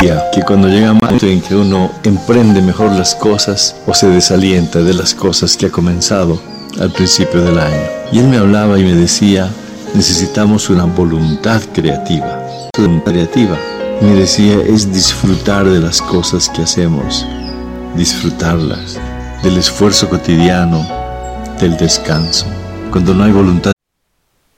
decía que cuando llega un momento en que uno emprende mejor las cosas o se desalienta de las cosas que ha comenzado al principio del año. Y él me hablaba y me decía, necesitamos una voluntad creativa. Y me decía, es disfrutar de las cosas que hacemos, disfrutarlas, del esfuerzo cotidiano, del descanso. Cuando no hay voluntad